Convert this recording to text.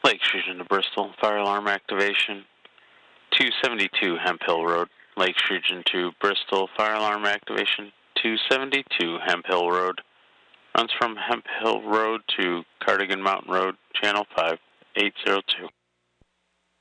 Lake Street into Bristol, fire alarm activation. 272 Hemp Hill Road, Lake Street into Bristol, fire alarm activation. 272 Hemp Hill Road, runs from Hemp Hill Road to Cardigan Mountain Road, channel 5802.